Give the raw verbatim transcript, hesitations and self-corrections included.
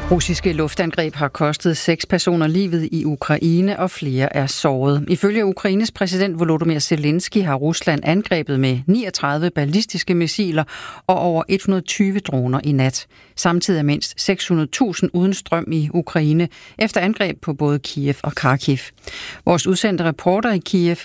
Russiske luftangreb har kostet seks personer livet i Ukraine, og flere er såret. Ifølge Ukraines præsident Volodymyr Zelensky har Rusland angrebet med niogtredive ballistiske missiler og over et hundrede og tyve droner i nat. Samtidig er mindst seks hundrede tusind uden strøm i Ukraine efter angreb på både Kiev og Kharkiv. Vores udsendte reporter i Kiev,